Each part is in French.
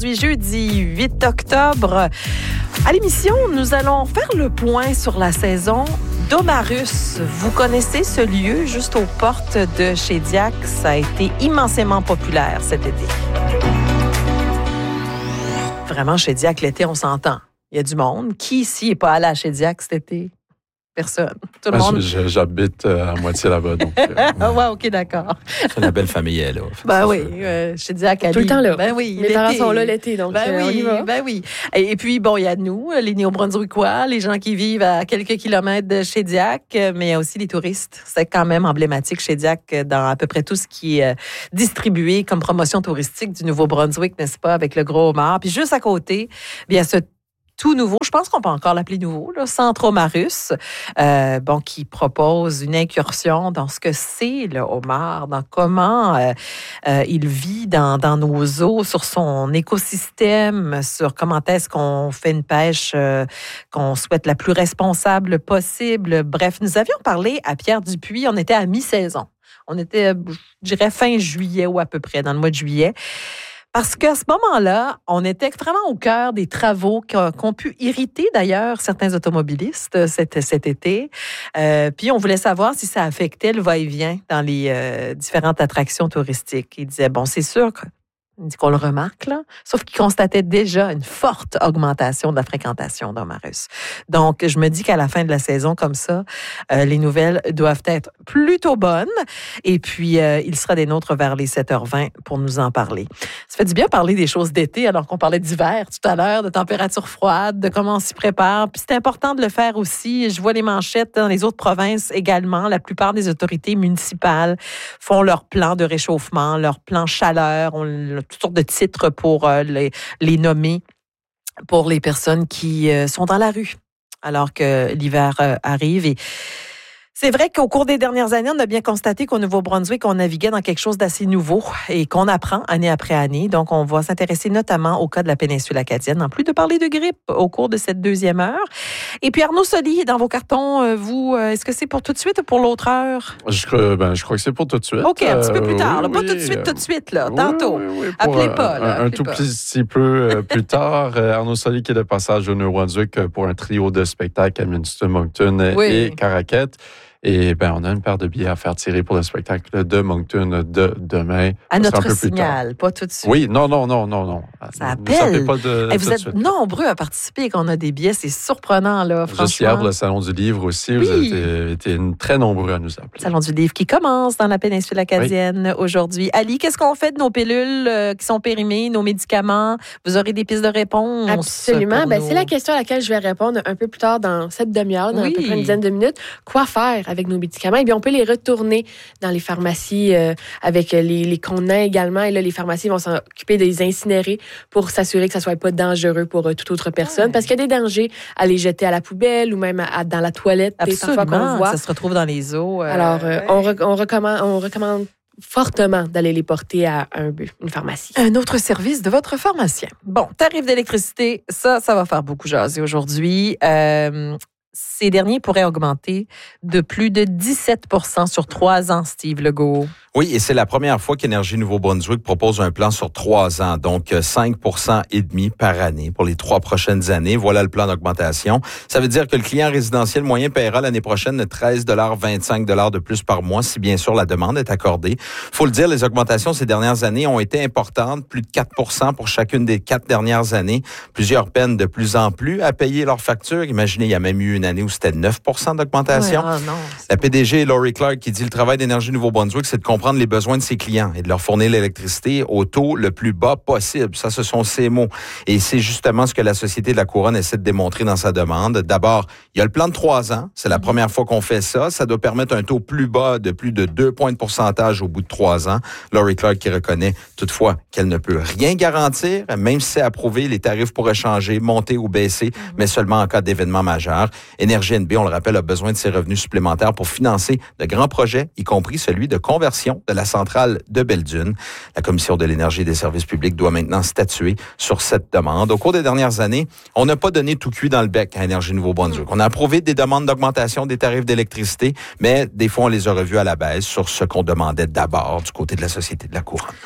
Jeudi 8 octobre, à l'émission, nous allons faire le point sur la saison d'Omarus. Vous connaissez ce lieu juste aux portes de Shediac. Ça a été immensément populaire cet été. Vraiment, Shediac, l'été, on s'entend. Il y a du monde. Qui ici n'est pas allé à Shediac cet été? Personne. Tout le monde. J'habite à moitié là-bas. Donc, ouais, OK, d'accord. C'est une belle famille, là. Ben oui, Shediac à tout le temps là. Ben oui, mes parents sont là l'été, donc on y va. Ben oui. Et puis, bon, il y a nous, les Néo-Brunswickois, les gens qui vivent à quelques kilomètres de Shediac, mais il y a aussi les touristes. C'est quand même emblématique, Shediac, dans à peu près tout ce qui est distribué comme promotion touristique du Nouveau-Brunswick, n'est-ce pas, avec le Gros Homard. Puis juste à côté, bien, ce tout nouveau, je pense qu'on peut encore l'appeler nouveau, là, Centre Omarus, qui propose une incursion dans ce que c'est le homard, dans comment il vit dans nos eaux, sur son écosystème, sur comment est-ce qu'on fait une pêche qu'on souhaite la plus responsable possible. Bref, nous avions parlé à Pierre Dupuis, on était à mi-saison. On était, je dirais, fin juillet ou à peu près, dans le mois de juillet. Parce qu'à ce moment-là, on était vraiment au cœur des travaux qui ont pu irriter d'ailleurs certains automobilistes cet été. Puis on voulait savoir si ça affectait le va-et-vient dans les différentes attractions touristiques. Il disait, bon, c'est sûr qu'on le remarque, là, sauf qu'il constatait déjà une forte augmentation de la fréquentation d'Omarus. Donc, je me dis qu'à la fin de la saison, comme ça, les nouvelles doivent être plutôt bonnes. Et puis, il sera des nôtres vers les 7h20 pour nous en parler. Ça fait du bien parler des choses d'été, alors qu'on parlait d'hiver tout à l'heure, de température froide, de comment on s'y prépare. Puis, c'est important de le faire aussi. Je vois les manchettes dans les autres provinces également. La plupart des autorités municipales font leur plan de réchauffement, leur plan chaleur. Toutes sortes de titres pour les nommer pour les personnes qui sont dans la rue alors que l'hiver arrive. Et c'est vrai qu'au cours des dernières années, on a bien constaté qu'au Nouveau-Brunswick, on naviguait dans quelque chose d'assez nouveau et qu'on apprend année après année. Donc, on va s'intéresser notamment au cas de la péninsule acadienne, en plus de parler de grippe au cours de cette deuxième heure. Et puis, Arnaud Soli, dans vos cartons, vous, est-ce que c'est pour tout de suite ou pour l'autre heure? Je crois que c'est pour tout de suite. OK, un petit peu plus tard. Pas tout de suite, là. Tantôt. Oui, appelez pas. Là, un tout petit peu plus tard, Arnaud Soli qui est de passage au Nouveau-Brunswick pour un trio de spectacles à Ministon, Moncton et Caraquet. Et on a une paire de billets à faire tirer pour le spectacle de Moncton de demain. À notre signal, pas tout de suite. Oui, non. Ça appelle. Pas de, vous êtes nombreux à participer quand on a des billets. C'est surprenant, là, franchement. Juste hier, pour le Salon du Livre aussi, vous avez été très nombreux à nous appeler. Salon du Livre qui commence dans la péninsule acadienne aujourd'hui. Ali, qu'est-ce qu'on fait de nos pilules qui sont périmées, nos médicaments? Vous aurez des pistes de réponse? Absolument. C'est la question à laquelle je vais répondre un peu plus tard dans cette demi-heure, dans à peu près une dizaine de minutes. Quoi faire avec nos médicaments? Eh bien, on peut les retourner dans les pharmacies avec les contenants également. Et là, les pharmacies vont s'occuper de les incinérer pour s'assurer que ça ne soit pas dangereux pour toute autre personne. Parce qu'il y a des dangers à les jeter à la poubelle ou même dans la toilette. Absolument, parfois qu'on voit. Ça se retrouve dans les eaux. Alors, on recommande fortement d'aller les porter à une pharmacie. Un autre service de votre pharmacien. Bon, tarif d'électricité, ça va faire beaucoup jaser aujourd'hui. Ces derniers pourraient augmenter de plus de 17 % sur 3 ans, Steve Legault. Oui, et c'est la première fois qu'Énergie Nouveau-Brunswick propose un plan sur 3 ans, donc 5,5 % par année pour les 3 prochaines années. Voilà le plan d'augmentation. Ça veut dire que le client résidentiel moyen paiera l'année prochaine 13,25 $ de plus par mois, si bien sûr la demande est accordée. Faut le dire, les augmentations ces dernières années ont été importantes, plus de 4 % pour chacune des 4 dernières années. Plusieurs peinent de plus en plus à payer leurs factures. Imaginez, il y a même eu une année où c'était 9 % d'augmentation. Ouais, La PDG Laurie Clark qui dit le travail d'Énergie Nouveau-Brunswick, c'est de comprendre les besoins de ses clients et de leur fournir l'électricité au taux le plus bas possible. Ça, ce sont ses mots. Et c'est justement ce que la Société de la Couronne essaie de démontrer dans sa demande. D'abord, il y a le plan de 3 ans. C'est la première fois qu'on fait ça. Ça doit permettre un taux plus bas de plus de 2 points de pourcentage au bout de 3 ans. Laurie Clark qui reconnaît toutefois qu'elle ne peut rien garantir, même si c'est approuvé, les tarifs pourraient changer, monter ou baisser, mais seulement en cas d'événement majeur. Énergie NB, on le rappelle, a besoin de ses revenus supplémentaires pour financer de grands projets, y compris celui de conversion de la centrale de Belledune. La Commission de l'énergie et des services publics doit maintenant statuer sur cette demande. Au cours des dernières années, on n'a pas donné tout cuit dans le bec à Énergie Nouveau-Brunswick. On a approuvé des demandes d'augmentation des tarifs d'électricité, mais des fois, on les a revus à la baisse sur ce qu'on demandait d'abord du côté de la Société de la Couronne.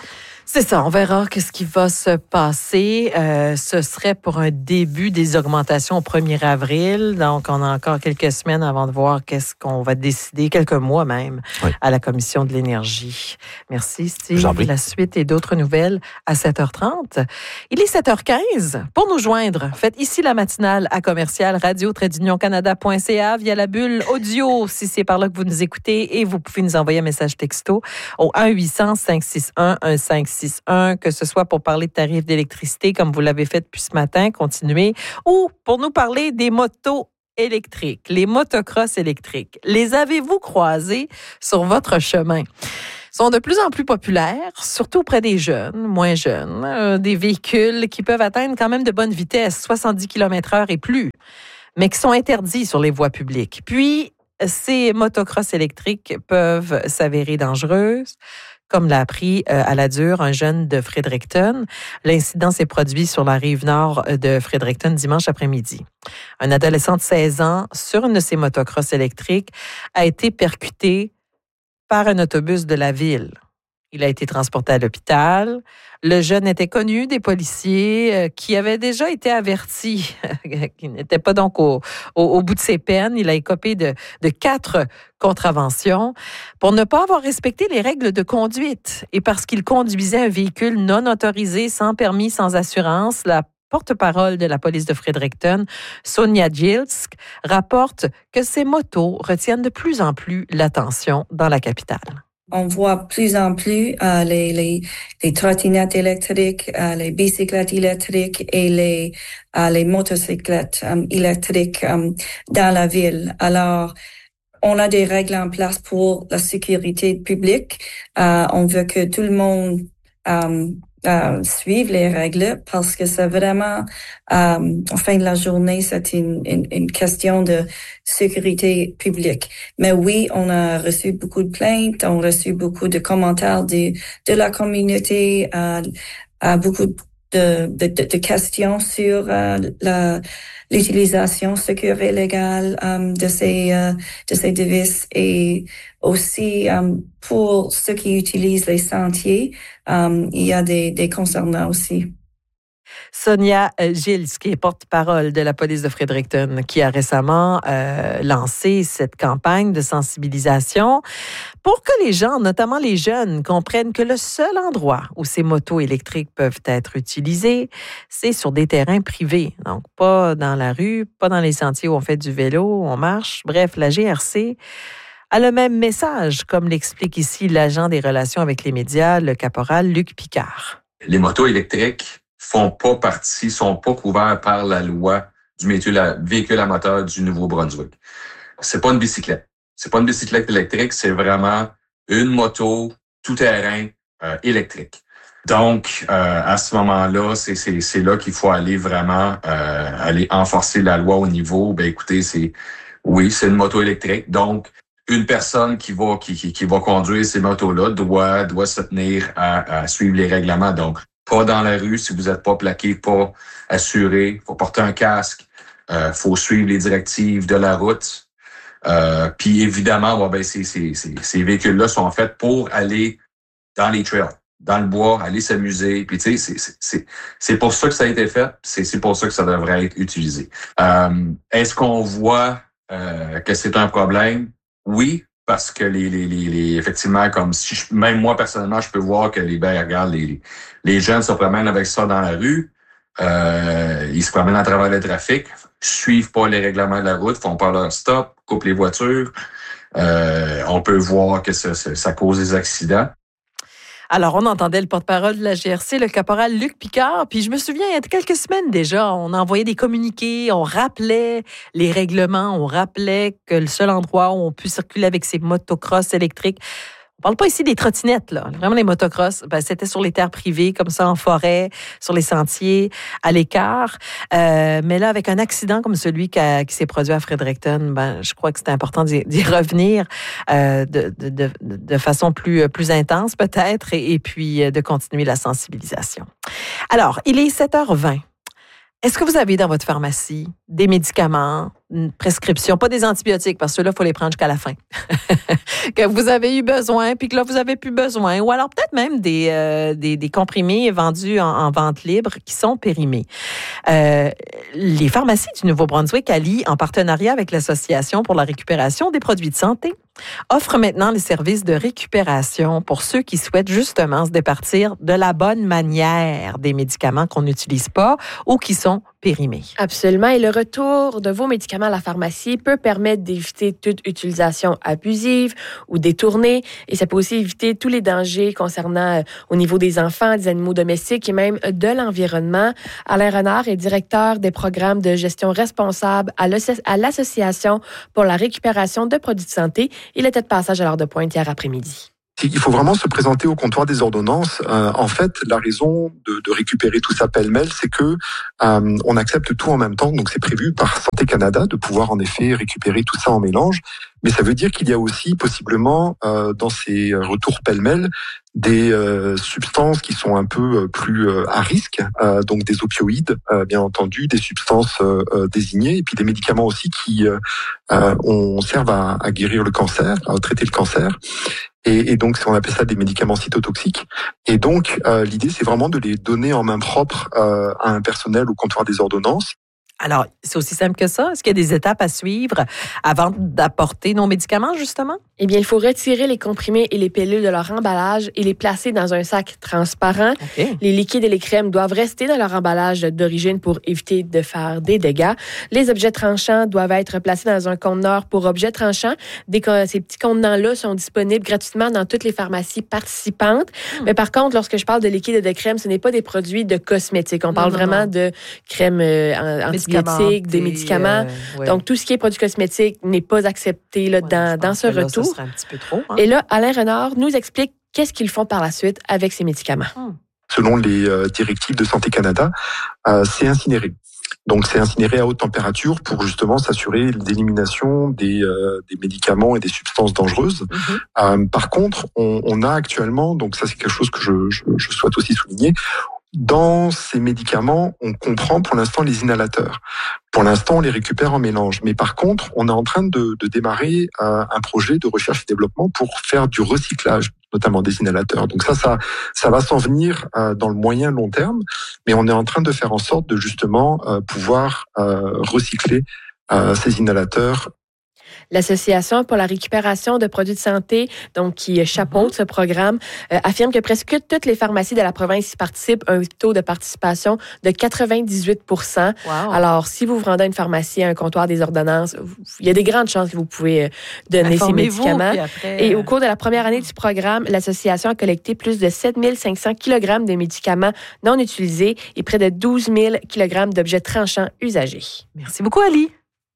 C'est ça, on verra qu'est-ce qui va se passer. Ce serait pour un début des augmentations au 1er avril. Donc, on a encore quelques semaines avant de voir qu'est-ce qu'on va décider, quelques mois même, à la Commission de l'énergie. Merci, Steve. La suite et d'autres nouvelles à 7h30. Il est 7h15. Pour nous joindre, faites ici la matinale à commercial radio-canada.ca via la bulle audio, si c'est par là que vous nous écoutez, et vous pouvez nous envoyer un message texto au 1-800-561-1561, que ce soit pour parler de tarifs d'électricité, comme vous l'avez fait depuis ce matin, continuez, ou pour nous parler des motos électriques, les motocross électriques. Les avez-vous croisés sur votre chemin? Sont de plus en plus populaires, surtout auprès des jeunes, moins jeunes, des véhicules qui peuvent atteindre quand même de bonnes vitesses, 70 km/h et plus, mais qui sont interdits sur les voies publiques. Puis, ces motocross électriques peuvent s'avérer dangereuses, comme l'a appris à la dure un jeune de Fredericton. L'incident s'est produit sur la rive nord de Fredericton dimanche après-midi. Un adolescent de 16 ans sur une de ces motocross électriques a été percuté par un autobus de la ville. Il a été transporté à l'hôpital. Le jeune était connu des policiers qui avaient déjà été avertis, qui n'était pas donc au bout de ses peines. Il a écopé de 4 contraventions pour ne pas avoir respecté les règles de conduite et parce qu'il conduisait un véhicule non autorisé, sans permis, sans assurance. La porte-parole de la police de Fredericton, Sonia Gilsk, rapporte que ces motos retiennent de plus en plus l'attention dans la capitale. On voit plus en plus les trottinettes électriques, les bicyclettes électriques et les motocyclettes électriques dans la ville. Alors, on a des règles en place pour la sécurité publique. On veut que tout le monde suivre les règles parce que c'est vraiment, en fin de la journée, c'est une question de sécurité publique. Mais oui, on a reçu beaucoup de plaintes, on a reçu beaucoup de commentaires de la communauté, beaucoup de questions sur l'utilisation sûre et légale de ces devices et aussi pour ceux qui utilisent les sentiers, il y a des concernants aussi. Sonia Gilles, qui est porte-parole de la police de Fredericton, qui a récemment lancé cette campagne de sensibilisation pour que les gens, notamment les jeunes, comprennent que le seul endroit où ces motos électriques peuvent être utilisées, c'est sur des terrains privés. Donc, pas dans la rue, pas dans les sentiers où on fait du vélo, où on marche. Bref, la GRC a le même message, comme l'explique ici l'agent des relations avec les médias, le caporal Luc Picard. Les motos électriques sont pas couverts par la loi du véhicule à moteur du Nouveau-Brunswick. C'est pas une bicyclette. C'est pas une bicyclette électrique, c'est vraiment une moto tout-terrain électrique. Donc, à ce moment-là, c'est là qu'il faut aller vraiment aller enforcer la loi au niveau. Ben écoutez, c'est une moto électrique. Donc, une personne qui va conduire ces motos-là doit se tenir à suivre les règlements. Donc, pas dans la rue si vous n'êtes pas plaqué, pas assuré. Faut porter un casque. Faut suivre les directives de la route. Puis évidemment, ces véhicules-là sont faits pour aller dans les trails, dans le bois, aller s'amuser. Puis tu sais, c'est pour ça que ça a été fait. C'est pour ça que ça devrait être utilisé. Est-ce qu'on voit que c'est un problème? Oui. Parce que effectivement, comme si même moi personnellement, je peux voir que les jeunes se promènent avec ça dans la rue, ils se promènent à travers le trafic, suivent pas les règlements de la route, font pas leur stop, coupent les voitures. On peut voir que ça cause des accidents. Alors, on entendait le porte-parole de la GRC, le caporal Luc Picard. Puis je me souviens, il y a quelques semaines déjà, on envoyait des communiqués, on rappelait les règlements, on rappelait que le seul endroit où on peut circuler avec ces motocross électriques, on parle pas ici des trottinettes, là. Vraiment, les motocross, c'était sur les terres privées, comme ça, en forêt, sur les sentiers, à l'écart. Mais là, avec un accident comme celui qui s'est produit à Fredericton, je crois que c'est important d'y revenir de façon plus intense, peut-être, et puis de continuer la sensibilisation. Alors, il est 7h20. Est-ce que vous avez dans votre pharmacie des médicaments, une prescription, pas des antibiotiques, parce que là, il faut les prendre jusqu'à la fin, que vous avez eu besoin, puis que là, vous avez plus besoin, ou alors peut-être même des comprimés vendus en vente libre qui sont périmés. Les pharmacies du Nouveau-Brunswick, allient en partenariat avec l'Association pour la récupération des produits de santé, offrent maintenant les services de récupération pour ceux qui souhaitent justement se départir de la bonne manière des médicaments qu'on n'utilise pas ou qui sont périmés. Absolument. Et le retour de vos médicaments à la pharmacie peut permettre d'éviter toute utilisation abusive ou détournée. Et ça peut aussi éviter tous les dangers concernant au niveau des enfants, des animaux domestiques et même de l'environnement. Alain Renard est directeur des programmes de gestion responsable à l'Association pour la récupération de produits de santé. Il était de passage à l'heure de pointe hier après-midi. Il faut vraiment se présenter au comptoir des ordonnances. En fait, la raison de récupérer tout ça pêle-mêle, c'est que on accepte tout en même temps. Donc, c'est prévu par Santé Canada de pouvoir en effet récupérer tout ça en mélange. Mais ça veut dire qu'il y a aussi possiblement dans ces retours pêle-mêle des substances qui sont un peu plus à risque, donc des opioïdes, bien entendu, des substances désignées, et puis des médicaments aussi qui servent à guérir le cancer, à traiter le cancer. Et donc, on appelle ça des médicaments cytotoxiques. Et donc, l'idée, c'est vraiment de les donner en main propre à un personnel au comptoir des ordonnances. Alors, c'est aussi simple que ça? Est-ce qu'il y a des étapes à suivre avant d'apporter nos médicaments, justement? Eh bien, il faut retirer les comprimés et les pilules de leur emballage et les placer dans un sac transparent. Okay. Les liquides et les crèmes doivent rester dans leur emballage d'origine pour éviter de faire des dégâts. Les objets tranchants doivent être placés dans un conteneur pour objets tranchants. Ces petits contenants-là sont disponibles gratuitement dans toutes les pharmacies participantes. Mais par contre, lorsque je parle de liquides et de crèmes, ce n'est pas des produits de cosmétiques. On parle vraiment de crèmes antibiotiques, des médicaments. Ouais. Donc, tout ce qui est produits cosmétiques n'est pas accepté là, dans ce retour. Ça serait un petit peu trop, hein? Et là, Alain Renard nous explique qu'est-ce qu'ils font par la suite avec ces médicaments. Selon les directives de Santé Canada, c'est incinéré. Donc, c'est incinéré à haute température pour justement s'assurer l'élimination des médicaments et des substances dangereuses. Par contre, on a actuellement, donc ça c'est quelque chose que je souhaite aussi souligner, dans ces médicaments, on comprend pour l'instant les inhalateurs. Pour l'instant, on les récupère en mélange. Mais par contre, on est en train de démarrer un projet de recherche et développement pour faire du recyclage, notamment des inhalateurs. Donc ça va s'en venir dans le moyen long terme. Mais on est en train de faire en sorte de justement pouvoir recycler ces inhalateurs. L'Association pour la récupération de produits de santé, donc qui chapeaute ce programme, affirme que presque toutes les pharmacies de la province y participent, un taux de participation de 98 %. Wow. Alors, si vous vous rendez à une pharmacie, à un comptoir des ordonnances, il y a des grandes chances que vous pouvez donner ces médicaments. Après, Et au cours de la première année du programme, l'association a collecté plus de 7 500 kg de médicaments non utilisés et près de 12 000 kg d'objets tranchants usagés. Merci beaucoup, Ali.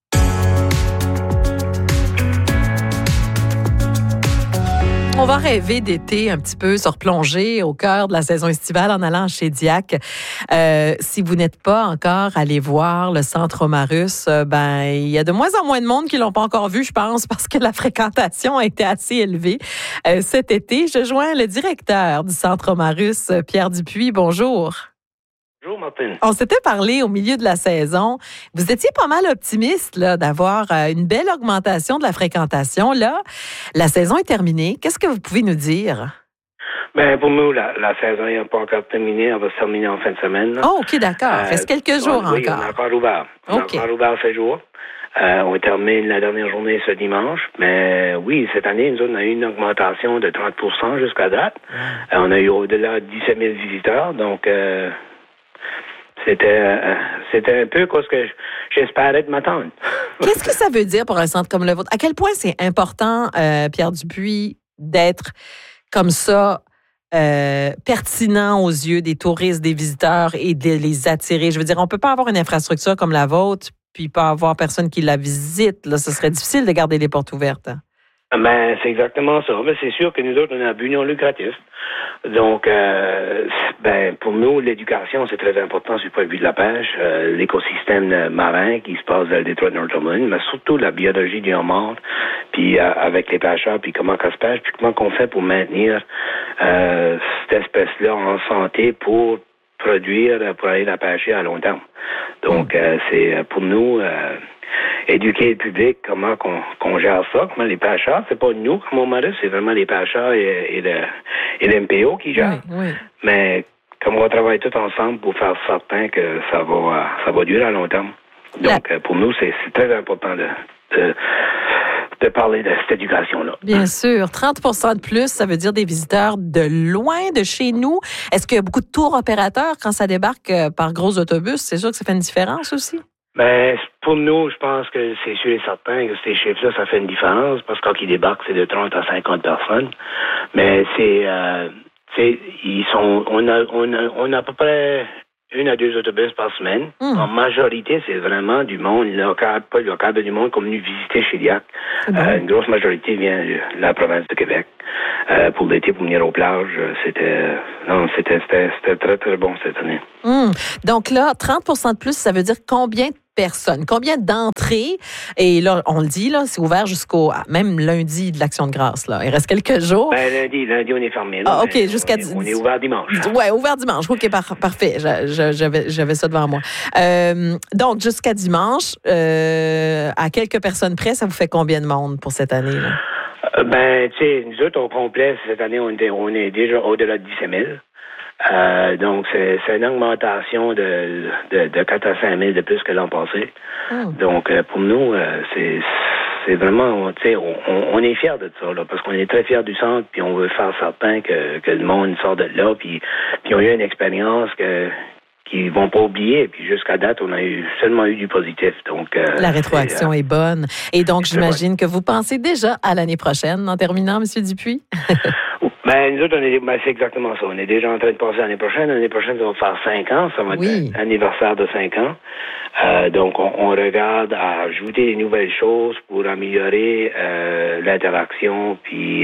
On va rêver d'été un petit peu, se replonger au cœur de la saison estivale en allant chez Diac. Si vous n'êtes pas encore allé voir le Centre Omarus, il y a de moins en moins de monde qui l'ont pas encore vu, je pense, parce que la fréquentation a été assez élevée cet été. Je joins le directeur du Centre Omarus, Pierre Dupuis. Bonjour. Bonjour, Martine. On s'était parlé au milieu de la saison. Vous étiez pas mal optimiste là, d'avoir une belle augmentation de la fréquentation. Là, la saison est terminée. Qu'est-ce que vous pouvez nous dire? Bien, pour nous, la saison n'est pas encore terminée. Elle va se terminer en fin de semaine. Là. Oh, OK, d'accord. Reste quelques jours oui, encore. On est encore ouvert. On est encore ouvert 7 jours. On termine la dernière journée ce dimanche. Mais oui, cette année, nous, on a eu une augmentation de 30 % jusqu'à date. On a eu au-delà de 17 000 visiteurs. Donc... C'était un peu ce que j'espérais de m'attendre. Qu'est-ce que ça veut dire pour un centre comme le vôtre? À quel point c'est important, Pierre Dupuis, d'être comme ça pertinent aux yeux des touristes, des visiteurs et de les attirer? Je veux dire, on ne peut pas avoir une infrastructure comme la vôtre puis pas avoir personne qui la visite. Là, ce serait difficile de garder les portes ouvertes. Ben, c'est exactement ça. Mais c'est sûr que nous autres, on a un but non lucratif. Donc, pour nous, l'éducation, c'est très important sur le point de vue de la pêche, l'écosystème marin qui se passe dans le détroit de Northumberland, mais surtout la biologie du homard, puis avec les pêcheurs, puis comment ça se pêche, puis comment qu'on fait pour maintenir cette espèce-là en santé pour aller la pêcher à long terme. Donc, c'est pour nous éduquer le public, comment qu'on gère ça, comment les pêcheurs, c'est pas nous comme Maurice, c'est vraiment les pêcheurs et l'MPO qui gèrent. Oui. Mais comme on va travailler tous ensemble pour faire certain que ça va durer à long terme. Donc, pour nous, c'est très important de parler de cette éducation-là. Bien sûr. 30% de plus, ça veut dire des visiteurs de loin de chez nous. Est-ce qu'il y a beaucoup de tours opérateurs quand ça débarque par gros autobus? C'est sûr que ça fait une différence aussi? Ben, pour nous, je pense que c'est sûr et certain que ces chiffres-là, ça fait une différence parce que quand ils débarquent, c'est de 30 à 50 personnes. Mais on a à peu près 1 à 2 autobus par semaine. En majorité, c'est vraiment du monde local, pas local, mais du monde qui est venu visiter Shediac. Une grosse majorité vient de la province de Québec. Pour l'été, pour venir aux plages, c'était très, très bon cette année. Donc là, 30% de plus, ça veut dire combien de personnes, combien d'entrées? Et là, on le dit, là, c'est ouvert jusqu'au même lundi de l'Action de grâce. Là. Il reste quelques jours. Ben, lundi, on est fermé. Là, OK, on est ouvert dimanche. Oui, ouvert dimanche. OK, parfait. J'avais ça devant moi. Donc, jusqu'à dimanche, à quelques personnes près, ça vous fait combien de monde pour cette année? Là? Tu sais, nous autres, au complet, cette année, on est déjà au-delà de 17 000. Donc, c'est une augmentation de 4 à 5 000 de plus que l'an passé. Donc, pour nous, c'est vraiment, tu sais, on est fiers de ça, là, parce qu'on est très fiers du centre, puis on veut faire certain que le monde sort de là, puis on a eu une expérience qu'ils vont pas oublier. Puis jusqu'à date, on a seulement eu du positif. Donc, la rétroaction est bonne. Et donc, j'imagine que vous pensez déjà à l'année prochaine, en terminant, M. Dupuis? Nous autres, c'est exactement ça. On est déjà en train de penser à l'année prochaine. L'année prochaine, ça va faire 5 ans. Ça va être l'anniversaire de 5 ans. Donc, on regarde à ajouter des nouvelles choses pour améliorer l'interaction. Puis,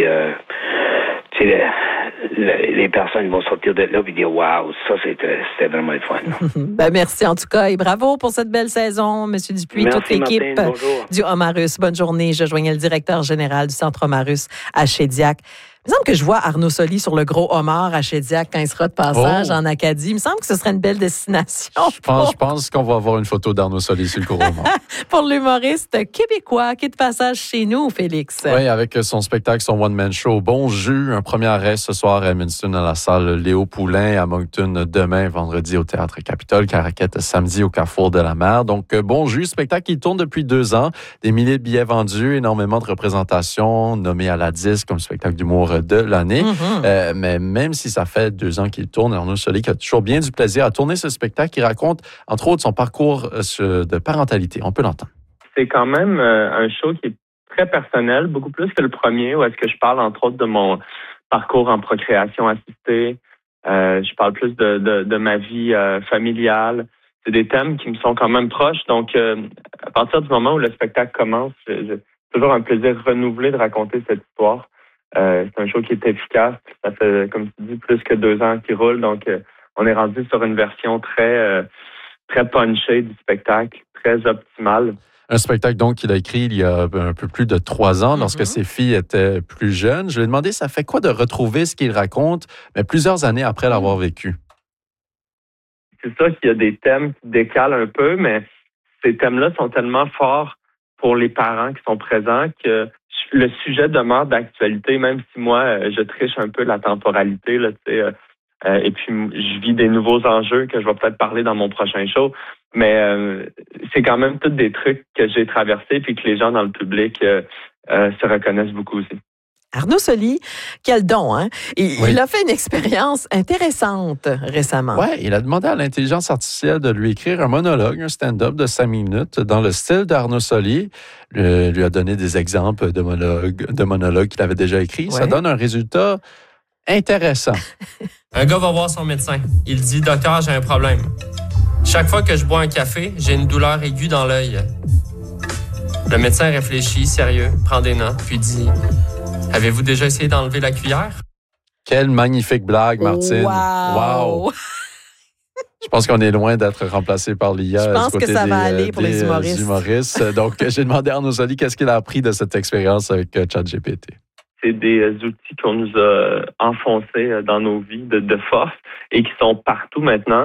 les personnes vont sortir de là et dire « Wow, ça, c'était vraiment le fun. » Merci en tout cas et bravo pour cette belle saison, M. Dupuis, merci, toute l'équipe du Homarus. Bonne journée. Je joignais le directeur général du Centre Homarus à Shediac. Il me semble que je vois Arnaud Soli sur le gros homard à Shediac quand il sera de passage en Acadie. Il me semble que ce serait une belle destination. Je pense qu'on va avoir une photo d'Arnaud Soli sur le gros homard. Pour l'humoriste québécois qui est de passage chez nous, Félix. Oui, avec son spectacle, son one-man show. Bon jus, un premier arrêt ce soir à Edmundston à la salle Léo Poulain, à Moncton demain, vendredi au Théâtre Capitole, Caraquette samedi au Carrefour de la Mer. Donc, bon jus, spectacle qui tourne depuis 2 ans. Des milliers de billets vendus, énormément de représentations, nommé à la 10 comme spectacle d'humour de l'année. Mais même si ça fait 2 ans qu'il tourne, Arnaud Soli qui a toujours bien du plaisir à tourner ce spectacle qui raconte, entre autres, son parcours de parentalité. On peut l'entendre. C'est quand même un show qui est très personnel, beaucoup plus que le premier, où est-ce que je parle, entre autres, de mon parcours en procréation assistée. Je parle plus de ma vie familiale. C'est des thèmes qui me sont quand même proches. Donc, à partir du moment où le spectacle commence, j'ai toujours un plaisir renouvelé de raconter cette histoire. C'est un show qui est efficace. Ça fait, comme tu dis, plus que 2 ans qu'il roule. Donc, on est rendu sur une version très punchée du spectacle, très optimale. Un spectacle, donc, qu'il a écrit il y a un peu plus de 3 ans, lorsque ses filles étaient plus jeunes. Je lui ai demandé, ça fait quoi de retrouver ce qu'il raconte, mais plusieurs années après l'avoir vécu? C'est ça qu'il y a des thèmes qui décalent un peu, mais ces thèmes-là sont tellement forts pour les parents qui sont présents que le sujet demeure d'actualité, même si moi, je triche un peu la temporalité, là, tu sais. Et puis, je vis des nouveaux enjeux que je vais peut-être parler dans mon prochain show. Mais c'est quand même tous des trucs que j'ai traversés puis que les gens dans le public se reconnaissent beaucoup aussi. Arnaud Soli, quel don, hein? Il a fait une expérience intéressante récemment. Oui, il a demandé à l'intelligence artificielle de lui écrire un monologue, un stand-up de 5 minutes dans le style d'Arnaud Soli. Lui a donné des exemples de monologues qu'il avait déjà écrits. Ouais. Ça donne un résultat intéressant. Un gars va voir son médecin. Il dit « Docteur, j'ai un problème. Chaque fois que je bois un café, j'ai une douleur aiguë dans l'œil. » Le médecin réfléchit, sérieux, prend des notes, puis dit « Avez-vous déjà essayé d'enlever la cuillère? » Quelle magnifique blague, Martine. Wow! Je pense qu'on est loin d'être remplacé par l'IA. Je pense que ça va aller pour les humoristes. Donc, j'ai demandé à Arnaud Soli qu'est-ce qu'il a appris de cette expérience avec ChatGPT. C'est des outils qu'on nous a enfoncés dans nos vies de force et qui sont partout maintenant.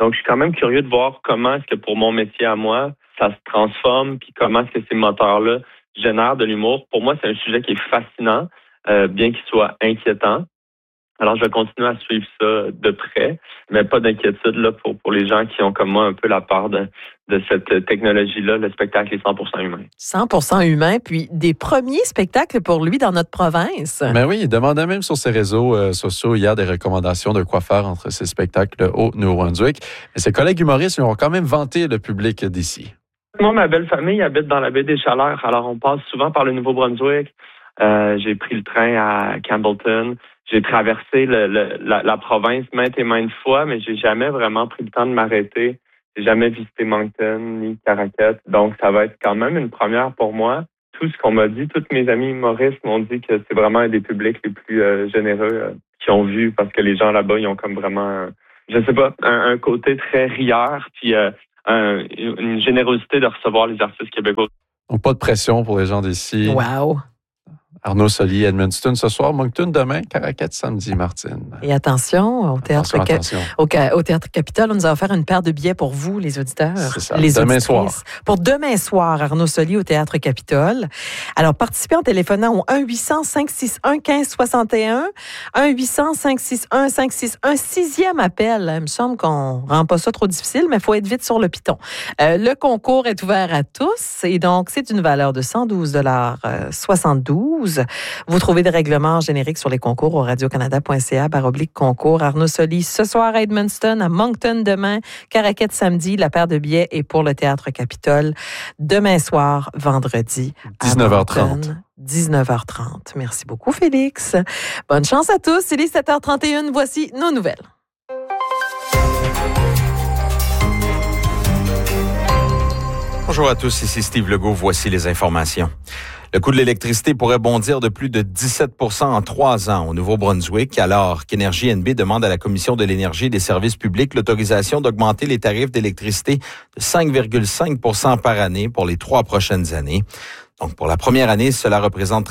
Donc, je suis quand même curieux de voir comment est-ce que pour mon métier à moi, ça se transforme, puis comment est-ce que ces moteurs-là génèrent de l'humour. Pour moi, c'est un sujet qui est fascinant, bien qu'il soit inquiétant. Alors, je vais continuer à suivre ça de près, mais pas d'inquiétude là pour les gens qui ont comme moi un peu la peur de cette technologie-là. Le spectacle est 100% humain. 100% humain, puis des premiers spectacles pour lui dans notre province. Ben oui, il demandait même sur ses réseaux sociaux hier des recommandations de quoi faire entre ses spectacles au Nouveau-Brunswick. Mais ses collègues humoristes lui ont quand même vanté le public d'ici. Moi, ma belle famille habite dans la baie des Chaleurs, alors on passe souvent par le Nouveau-Brunswick. J'ai pris le train à Campbellton. J'ai traversé la province maintes et maintes fois, mais j'ai jamais vraiment pris le temps de m'arrêter. J'ai jamais visité Moncton ni Caraquette. Donc, ça va être quand même une première pour moi. Tout ce qu'on m'a dit, tous mes amis humoristes m'ont dit que c'est vraiment un des publics les plus généreux qu'ils ont vu parce que les gens là-bas, ils ont comme vraiment, un côté très rieur puis une générosité de recevoir les artistes québécois. Donc, pas de pression pour les gens d'ici. Wow! Arnaud Soli, Edmundston ce soir, Moncton demain, Caraquette samedi, Martine. Et attention, au Théâtre Capitole, on nous a offert une paire de billets pour vous, les auditeurs. C'est ça, les demain auditrices. soir. Pour demain soir, Arnaud Soli au Théâtre Capitole. Alors, participez en téléphonant au 1-800-561-1561, 1-800-561-561, sixième appel. Il me semble qu'on rend pas ça trop difficile, mais il faut être vite sur le piton. Le concours est ouvert à tous et donc, c'est une valeur de 112,72 $. Vous trouvez des règlements génériques sur les concours au radiocanada.ca/concours. Arnaud Soli ce soir à Edmundston, à Moncton demain, Caraquette samedi. La paire de billets est pour le Théâtre Capitole demain soir, vendredi. 19h30. 19h30. Merci beaucoup, Félix. Bonne chance à tous. Il est 7h31. Voici nos nouvelles. Bonjour à tous, ici Steve Legault. Voici les informations. Le coût de l'électricité pourrait bondir de plus de 17 % en 3 ans au Nouveau-Brunswick, alors qu'Énergie NB demande à la Commission de l'énergie et des services publics l'autorisation d'augmenter les tarifs d'électricité de 5,5 % par année pour les 3 prochaines années. Donc, pour la première année, cela représente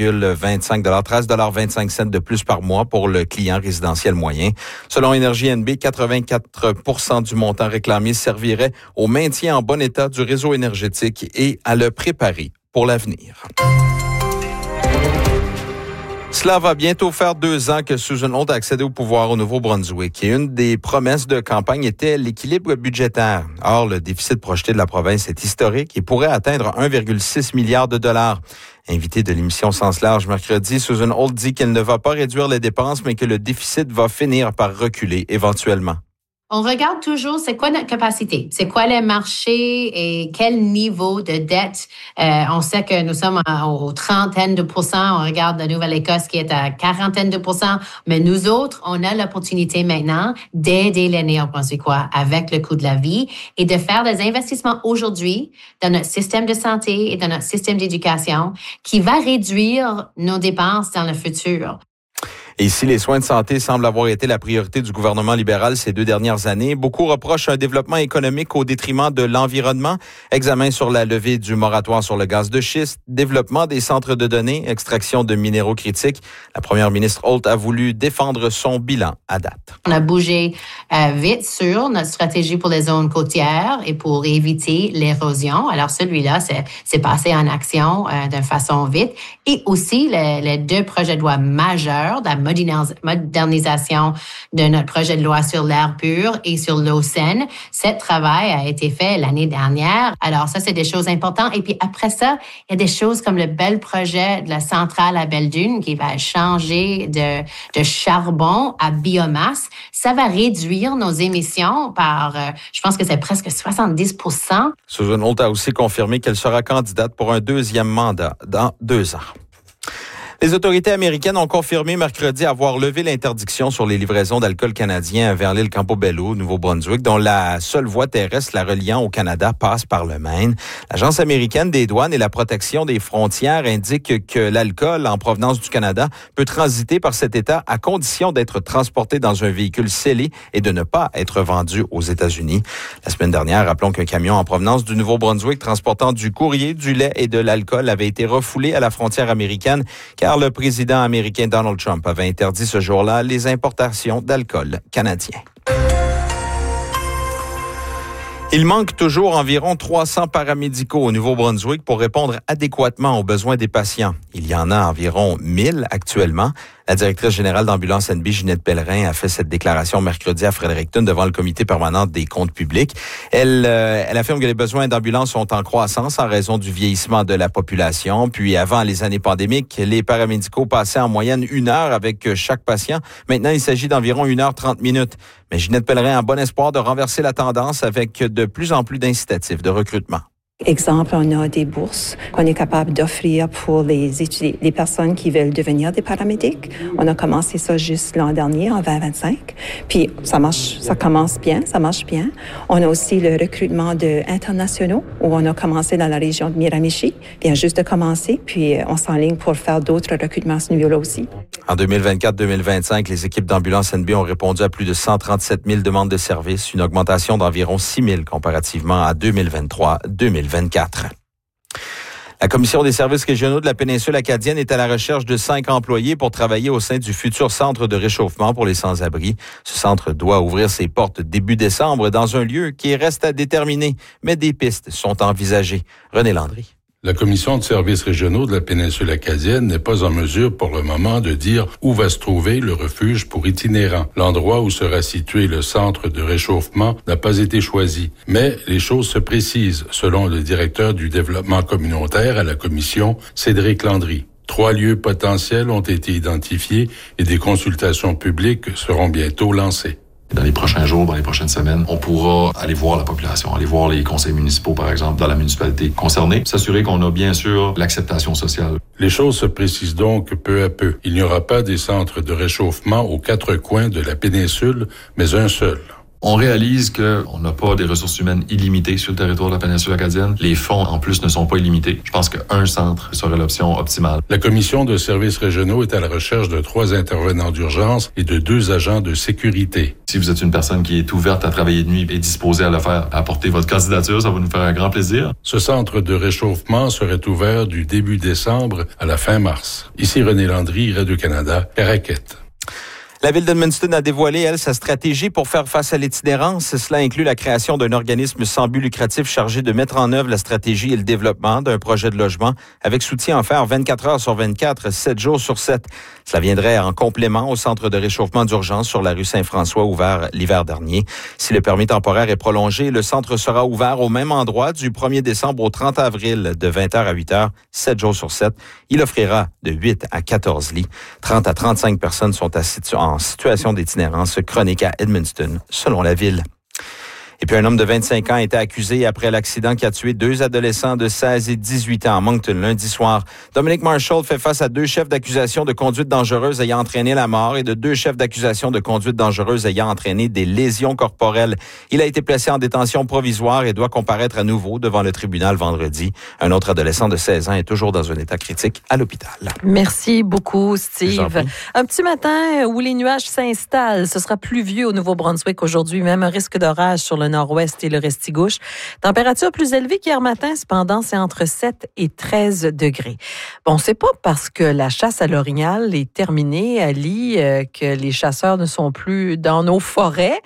13,25 cents de plus par mois pour le client résidentiel moyen. Selon Énergie NB, 84 % du montant réclamé servirait au maintien en bon état du réseau énergétique et à le préparer pour l'avenir. Cela va bientôt faire 2 ans que Susan Holt a accédé au pouvoir au Nouveau-Brunswick. Et une des promesses de campagne était l'équilibre budgétaire. Or, le déficit projeté de la province est historique et pourrait atteindre 1,6 milliard de dollars. Invitée de l'émission Sens large mercredi, Susan Holt dit qu'elle ne va pas réduire les dépenses, mais que le déficit va finir par reculer éventuellement. On regarde toujours c'est quoi notre capacité, c'est quoi le marché et quel niveau de dette. On sait que nous sommes aux 30 de %. On regarde la Nouvelle-Écosse qui est à 40 de %. Mais nous autres, on a l'opportunité maintenant d'aider les Néo-Brunswickois avec le coût de la vie et de faire des investissements aujourd'hui dans notre système de santé et dans notre système d'éducation qui va réduire nos dépenses dans le futur. Et si les soins de santé semblent avoir été la priorité du gouvernement libéral ces 2 dernières années, beaucoup reprochent un développement économique au détriment de l'environnement. Examen sur la levée du moratoire sur le gaz de schiste, développement des centres de données, extraction de minéraux critiques. La première ministre Holt a voulu défendre son bilan à date. On a bougé vite sur notre stratégie pour les zones côtières et pour éviter l'érosion. Alors celui-là, c'est passé en action d'une façon vite. Et aussi les 2 projets de loi majeurs, la modernisation de notre projet de loi sur l'air pur et sur l'eau saine. Ce travail a été fait l'année dernière. Alors ça, c'est des choses importantes. Et puis après ça, il y a des choses comme le bel projet de la centrale à Belle-Dune qui va changer de charbon à biomasse. Ça va réduire nos émissions par, je pense que c'est presque 70 %. Susan Holt a aussi confirmé qu'elle sera candidate pour un 2e mandat dans 2 ans. Les autorités américaines ont confirmé mercredi avoir levé l'interdiction sur les livraisons d'alcool canadien vers l'île Campobello, au Nouveau-Brunswick, dont la seule voie terrestre la reliant au Canada passe par le Maine. L'Agence américaine des douanes et la protection des frontières indique que l'alcool en provenance du Canada peut transiter par cet État à condition d'être transporté dans un véhicule scellé et de ne pas être vendu aux États-Unis. La semaine dernière, rappelons qu'un camion en provenance du Nouveau-Brunswick transportant du courrier, du lait et de l'alcool avait été refoulé à la frontière américaine car le président américain Donald Trump avait interdit ce jour-là les importations d'alcool canadien. Il manque toujours environ 300 paramédicaux au Nouveau-Brunswick pour répondre adéquatement aux besoins des patients. Il y en a environ 1000 actuellement. La directrice générale d'Ambulance NB, Ginette Pellerin, a fait cette déclaration mercredi à Fredericton devant le comité permanent des comptes publics. Elle affirme que les besoins d'ambulance sont en croissance en raison du vieillissement de la population. Puis avant les années pandémiques, les paramédicaux passaient en moyenne 1 heure avec chaque patient. Maintenant, il s'agit d'environ 1h30. Mais Ginette Pellerin a bon espoir de renverser la tendance avec de plus en plus d'incitatifs de recrutement. Exemple, on a des bourses qu'on est capable d'offrir pour les personnes qui veulent devenir des paramédics. On a commencé ça juste l'an dernier, en 2025. Puis, ça marche bien. On a aussi le recrutement internationaux, où on a commencé dans la région de Miramichi. Vient juste de commencer, puis on s'enligne pour faire d'autres recrutements à ce niveau-là aussi. En 2024-2025, les équipes d'Ambulance NB ont répondu à plus de 137 000 demandes de services, une augmentation d'environ 6 000 comparativement à 2023-2024. La Commission des services régionaux de la péninsule acadienne est à la recherche de 5 employés pour travailler au sein du futur centre de réchauffement pour les sans-abri. Ce centre doit ouvrir ses portes début décembre dans un lieu qui reste à déterminer, mais des pistes sont envisagées. René Landry. La Commission de services régionaux de la péninsule acadienne n'est pas en mesure pour le moment de dire où va se trouver le refuge pour itinérants. L'endroit où sera situé le centre de réchauffement n'a pas été choisi. Mais les choses se précisent, selon le directeur du développement communautaire à la Commission, Cédric Landry. 3 lieux potentiels ont été identifiés et des consultations publiques seront bientôt lancées. Dans les prochains jours, dans les prochaines semaines, on pourra aller voir la population, aller voir les conseils municipaux, par exemple, dans la municipalité concernée, s'assurer qu'on a bien sûr l'acceptation sociale. Les choses se précisent donc peu à peu. Il n'y aura pas des centres de réchauffement aux 4 coins de la péninsule, mais un seul. On réalise qu'on n'a pas des ressources humaines illimitées sur le territoire de la péninsule acadienne. Les fonds, en plus, ne sont pas illimités. Je pense qu'un centre serait l'option optimale. La Commission de services régionaux est à la recherche de 3 intervenants d'urgence et de 2 agents de sécurité. Si vous êtes une personne qui est ouverte à travailler de nuit et disposée à le faire, à apporter votre candidature, ça va nous faire un grand plaisir. Ce centre de réchauffement serait ouvert du début décembre à la fin mars. Ici René Landry, Radio-Canada, Caraquet. La ville d'Edmundston a dévoilé, elle, sa stratégie pour faire face à l'itinérance. Cela inclut la création d'un organisme sans but lucratif chargé de mettre en œuvre la stratégie et le développement d'un projet de logement avec soutien offert 24 heures sur 24, 7 jours sur 7. Cela viendrait en complément au centre de réchauffement d'urgence sur la rue Saint-François ouvert l'hiver dernier. Si le permis temporaire est prolongé, le centre sera ouvert au même endroit du 1er décembre au 30 avril de 20h à 8h, 7 jours sur 7. Il offrira de 8 à 14 lits. 30 à 35 personnes sont en situation d'itinérance chronique à Edmundston, selon la ville. Et puis un homme de 25 ans a été accusé après l'accident qui a tué 2 adolescents de 16 et 18 ans à Moncton lundi soir. Dominic Marshall fait face à 2 chefs d'accusation de conduite dangereuse ayant entraîné la mort et de 2 chefs d'accusation de conduite dangereuse ayant entraîné des lésions corporelles. Il a été placé en détention provisoire et doit comparaître à nouveau devant le tribunal vendredi. Un autre adolescent de 16 ans est toujours dans un état critique à l'hôpital. Merci beaucoup, Steve. Un petit matin où les nuages s'installent. Ce sera pluvieux au Nouveau-Brunswick aujourd'hui, même un risque d'orage sur le nord-ouest et le restigouche. Température plus élevée qu'hier matin, cependant, c'est entre 7 et 13 degrés. Bon, c'est pas parce que la chasse à l'orignal est terminée, Ali, que les chasseurs ne sont plus dans nos forêts.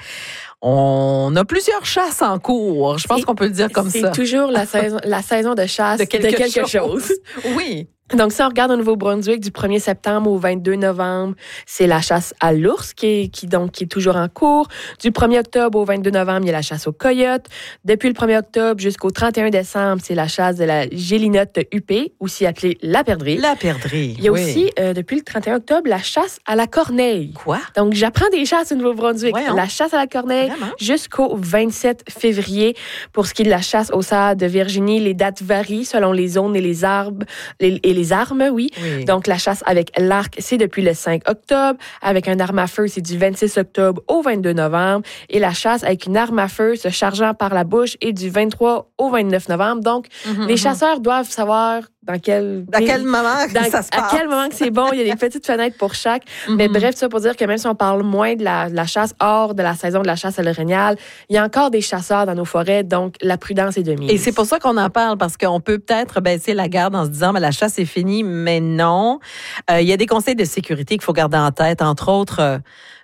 On a plusieurs chasses en cours. Je pense qu'on peut le dire comme ça. C'est toujours la saison de chasse de quelque chose. Oui. Donc, si on regarde au Nouveau-Brunswick du 1er septembre au 22 novembre, c'est la chasse à l'ours qui est toujours en cours. Du 1er octobre au 22 novembre, il y a la chasse aux coyotes. Depuis le 1er octobre jusqu'au 31 décembre, c'est la chasse de la gélinotte huppée, aussi appelée la perdrix. La perdrix, il y a aussi, depuis le 31 octobre, la chasse à la corneille. Quoi? Donc, j'apprends des chasses au Nouveau-Brunswick. Ouais, la chasse à la corneille jusqu'au 27 février. Pour ce qui est de la chasse au cerf de Virginie, les dates varient selon les zones et les arbres et les armes, oui. Donc, la chasse avec l'arc, c'est depuis le 5 octobre. Avec un arme à feu, c'est du 26 octobre au 22 novembre. Et la chasse avec une arme à feu se chargeant par la bouche est du 23 au 29 novembre. Donc, les chasseurs doivent savoir à quel moment ça se passe. À quel moment que c'est bon. Il y a des petites fenêtres pour chaque. Mais bref, ça pour dire que même si on parle moins de la chasse hors de la saison de la chasse à l'orignal, il y a encore des chasseurs dans nos forêts. Donc, la prudence est de mise. Et c'est pour ça qu'on en parle, parce qu'on peut peut-être baisser la garde en se disant, mais la chasse est finie, mais non. Il y a des conseils de sécurité qu'il faut garder en tête, entre autres...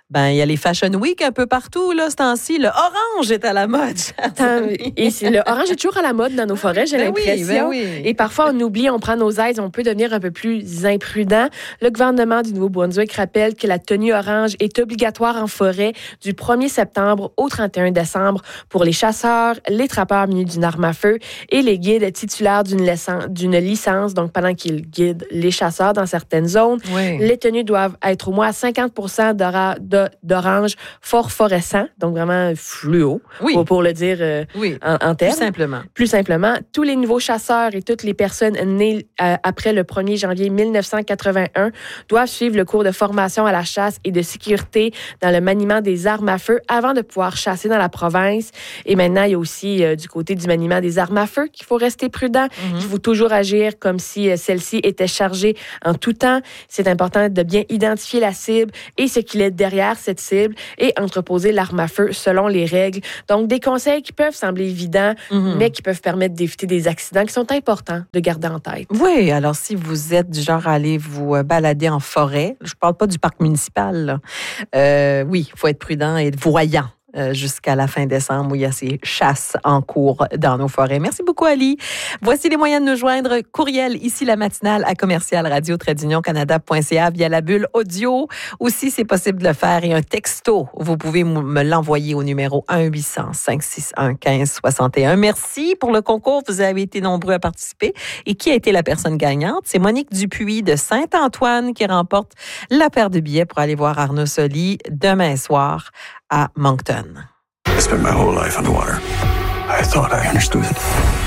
il y a les Fashion Week un peu partout, là, ce temps-ci. Le orange est à la mode. Et le orange est toujours à la mode dans nos forêts, j'ai l'impression. Oui. Et parfois, on oublie, on prend nos aides, on peut devenir un peu plus imprudent. Le gouvernement du Nouveau-Brunswick rappelle que la tenue orange est obligatoire en forêt du 1er septembre au 31 décembre pour les chasseurs, les trappeurs munis d'une arme à feu et les guides titulaires d'une licence, donc pendant qu'ils guident les chasseurs dans certaines zones. Oui. Les tenues doivent être au moins à 50% d'orange phosphorescent, donc vraiment fluo, pour le dire en termes. Plus simplement, tous les nouveaux chasseurs et toutes les personnes nées après le 1er janvier 1981 doivent suivre le cours de formation à la chasse et de sécurité dans le maniement des armes à feu avant de pouvoir chasser dans la province. Et maintenant, il y a aussi du côté du maniement des armes à feu qu'il faut rester prudent, qu'il faut toujours agir comme si celle-ci était chargée en tout temps. C'est important de bien identifier la cible et ce qu'il est derrière cette cible et entreposer l'arme à feu selon les règles. Donc, des conseils qui peuvent sembler évidents, mais qui peuvent permettre d'éviter des accidents qui sont importants de garder en tête. Oui, alors si vous êtes du genre à aller vous balader en forêt, je ne parle pas du parc municipal, oui, il faut être prudent et voyant. Jusqu'à la fin décembre où il y a ces chasses en cours dans nos forêts. Merci beaucoup, Ali. Voici les moyens de nous joindre. Courriel, ici la matinale à commercial-radio-canada.ca via la bulle audio. Aussi, c'est possible de le faire. Et un texto, vous pouvez me l'envoyer au numéro 1-800-561-1561. Merci pour le concours. Vous avez été nombreux à participer. Et qui a été la personne gagnante? C'est Monique Dupuis de Saint-Antoine qui remporte la paire de billets pour aller voir Arnaud Soli demain soir à Moncton. I spent my whole life underwater. I thought I understood it.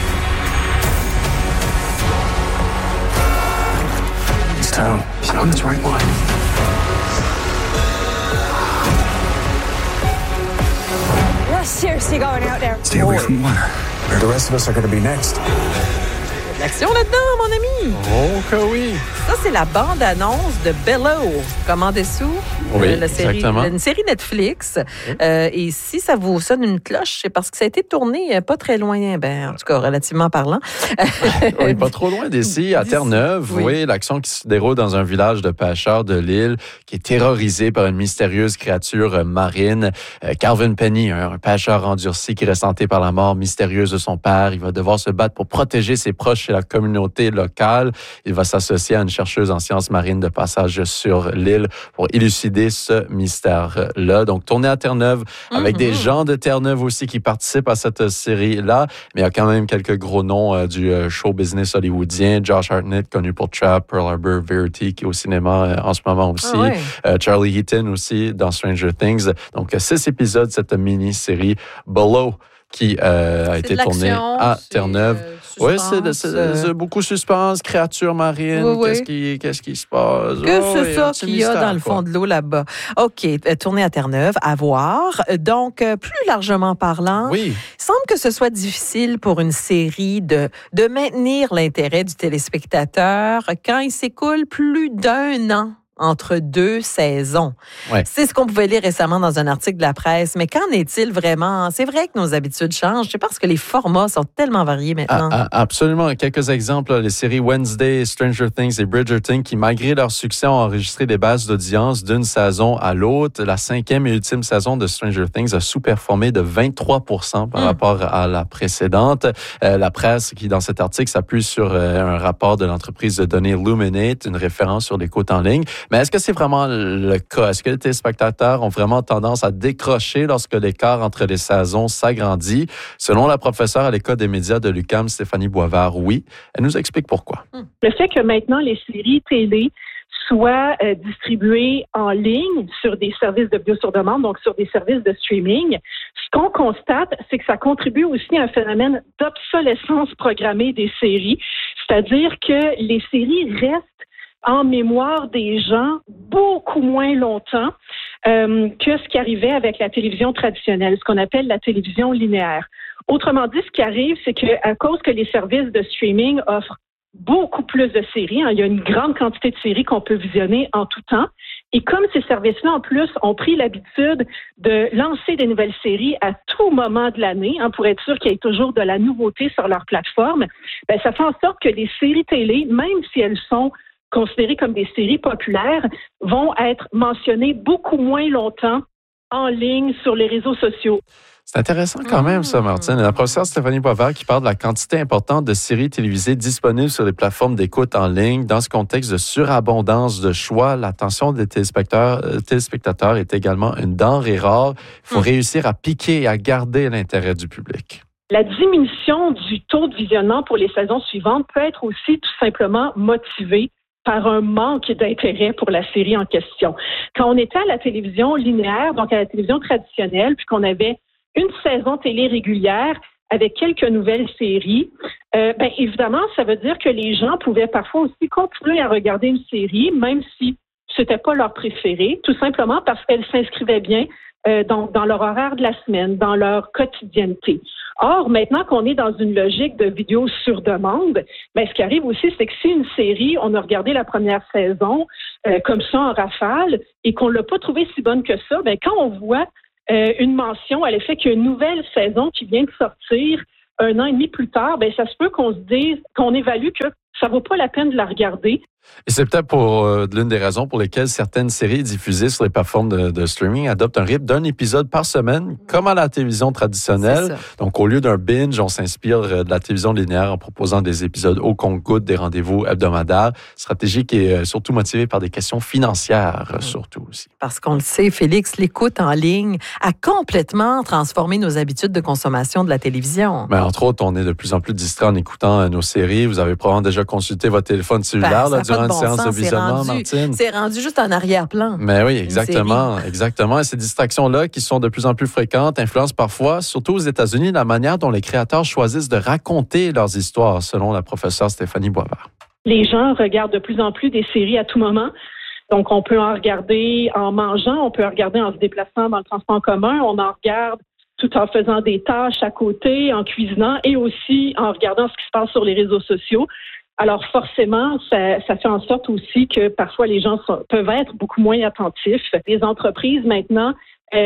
This town is on its right line. You're seriously going out there? Stay away from water. The rest of us are going to be next. L'action là-dedans, mon ami! Oh que oui! Ça, c'est la bande-annonce de Below, Commandez sous. Oui, exactement. Une série Netflix. Et si ça vous sonne une cloche, c'est parce que ça a été tourné pas très loin, en tout cas, relativement parlant. Oui, pas trop loin d'ici, à Terre-Neuve. Oui, l'action qui se déroule dans un village de pêcheurs de l'île qui est terrorisé par une mystérieuse créature marine. Calvin Penny, un pêcheur endurci qui reste hanté par la mort mystérieuse de son père. Il va devoir se battre pour protéger ses proches et la communauté locale. Il va s'associer à une chercheuse en sciences marines de passage sur l'île pour élucider ce mystère-là. Donc, tourné à Terre-Neuve avec des gens de Terre-Neuve aussi qui participent à cette série-là. Mais il y a quand même quelques gros noms du show business hollywoodien. Josh Hartnett, connu pour Trap, Pearl Harbor, Verity, qui est au cinéma en ce moment aussi. Charlie Heaton aussi dans Stranger Things. Donc, 6 épisodes, cette mini-série Below qui a été tournée à Terre-Neuve. Oui, c'est beaucoup suspense, créatures marines, qu'est-ce qui se passe? C'est ça qu'il y a dans le fond de l'eau là-bas. OK, tourné à Terre-Neuve, à voir. Donc, plus largement parlant, il semble que ce soit difficile pour une série de maintenir l'intérêt du téléspectateur quand il s'écoule plus d'1 an entre 2 saisons. C'est ce qu'on pouvait lire récemment dans un article de la presse. Mais qu'en est-il vraiment? C'est vrai que nos habitudes changent. C'est parce que les formats sont tellement variés maintenant. Absolument. Quelques exemples. Les séries Wednesday, Stranger Things et Bridgerton qui, malgré leur succès, ont enregistré des bases d'audience d'une saison à l'autre. La 5e et ultime saison de Stranger Things a sous-performé de 23% par rapport à la précédente. La presse qui, dans cet article, s'appuie sur un rapport de l'entreprise de données Luminate, une référence sur l'écoute en ligne. Mais est-ce que c'est vraiment le cas? Est-ce que les téléspectateurs ont vraiment tendance à décrocher lorsque l'écart entre les saisons s'agrandit? Selon la professeure à l'École des médias de l'UQAM, Stéphanie Boisvert, oui. Elle nous explique pourquoi. Le fait que maintenant les séries télé soient distribuées en ligne sur des services de vidéo sur demande, donc sur des services de streaming, ce qu'on constate, c'est que ça contribue aussi à un phénomène d'obsolescence programmée des séries, c'est-à-dire que les séries restent en mémoire des gens beaucoup moins longtemps que ce qui arrivait avec la télévision traditionnelle, ce qu'on appelle la télévision linéaire. Autrement dit, ce qui arrive, c'est qu'à cause que les services de streaming offrent beaucoup plus de séries, il y a une grande quantité de séries qu'on peut visionner en tout temps, et comme ces services-là, en plus, ont pris l'habitude de lancer des nouvelles séries à tout moment de l'année, pour être sûr qu'il y ait toujours de la nouveauté sur leur plateforme, ça fait en sorte que les séries télé, même si elles sont considérées comme des séries populaires vont être mentionnées beaucoup moins longtemps en ligne sur les réseaux sociaux. C'est intéressant quand même, ça, Martine. La professeure Stéphanie Boisvert qui parle de la quantité importante de séries télévisées disponibles sur les plateformes d'écoute en ligne. Dans ce contexte de surabondance de choix, l'attention des téléspectateurs est également une denrée rare. Il faut réussir à piquer et à garder l'intérêt du public. La diminution du taux de visionnement pour les saisons suivantes peut être aussi tout simplement motivée par un manque d'intérêt pour la série en question. Quand on était à la télévision linéaire, donc à la télévision traditionnelle, puis qu'on avait une saison télé régulière avec quelques nouvelles séries, évidemment, ça veut dire que les gens pouvaient parfois aussi continuer à regarder une série, même si c'était pas leur préféré, tout simplement parce qu'elle s'inscrivait bien dans leur horaire de la semaine, dans leur quotidienneté. Or, maintenant qu'on est dans une logique de vidéo sur demande, ce qui arrive aussi, c'est que si une série, on a regardé la première saison comme ça en rafale et qu'on l'a pas trouvée si bonne que ça, quand on voit une mention à l'effet qu'il y a une nouvelle saison qui vient de sortir 1 an et demi plus tard, ça se peut qu'on se dise, qu'on évalue que ça vaut pas la peine de la regarder. Et c'est peut-être pour l'une des raisons pour lesquelles certaines séries diffusées sur les plateformes de streaming adoptent un rythme d'un épisode par semaine, comme à la télévision traditionnelle. Donc, au lieu d'un binge, on s'inspire de la télévision linéaire en proposant des épisodes au compte-gouttes, des rendez-vous hebdomadaires. Stratégie qui est surtout motivée par des questions financières, surtout aussi. Parce qu'on le sait, Félix, l'écoute en ligne a complètement transformé nos habitudes de consommation de la télévision. Mais entre autres, on est de plus en plus distrait en écoutant nos séries. Vous avez probablement déjà consulté votre téléphone cellulaire durant une séance de visionnement, Martine. C'est rendu juste en arrière-plan. Mais oui, exactement. Et ces distractions-là, qui sont de plus en plus fréquentes, influencent parfois, surtout aux États-Unis, la manière dont les créateurs choisissent de raconter leurs histoires, selon la professeure Stéphanie Boisvert. Les gens regardent de plus en plus des séries à tout moment. Donc, on peut en regarder en mangeant, on peut en regarder en se déplaçant dans le transport en commun, on en regarde tout en faisant des tâches à côté, en cuisinant et aussi en regardant ce qui se passe sur les réseaux sociaux. Alors forcément, ça fait en sorte aussi que parfois les gens peuvent être beaucoup moins attentifs. Les entreprises maintenant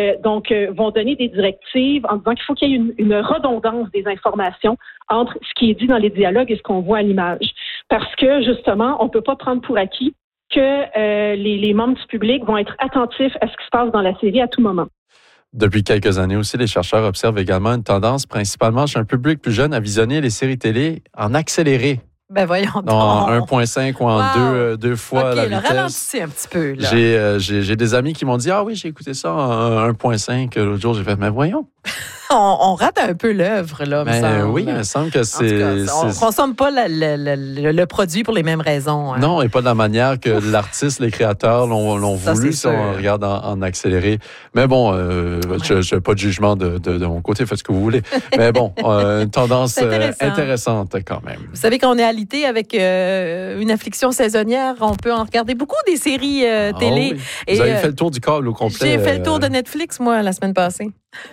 vont donner des directives en disant qu'il faut qu'il y ait une redondance des informations entre ce qui est dit dans les dialogues et ce qu'on voit à l'image. Parce que justement, on ne peut pas prendre pour acquis que les membres du public vont être attentifs à ce qui se passe dans la série à tout moment. Depuis quelques années aussi, les chercheurs observent également une tendance, principalement chez un public plus jeune, à visionner les séries télé en accéléré. Voyons donc. En 1.5 ou en deux fois la vitesse. Ralentissez un petit peu. Là. J'ai des amis qui m'ont dit « Ah oui, j'ai écouté ça en 1.5 l'autre jour. » J'ai fait « Mais voyons. » On rate un peu l'œuvre, là, me semble. Oui, il me semble que c'est... On ne consomme pas le produit pour les mêmes raisons. Hein. Non, et pas de la manière que l'artiste, les créateurs l'ont voulu, si on regarde en accéléré. Mais bon, je n'ai pas de jugement de mon côté, faites ce que vous voulez. Mais bon, une tendance intéressante quand même. Vous savez, quand on est alité avec une affliction saisonnière, on peut en regarder beaucoup des séries télé. Oui. Vous avez fait le tour du câble au complet. J'ai fait le tour de Netflix, moi, la semaine passée.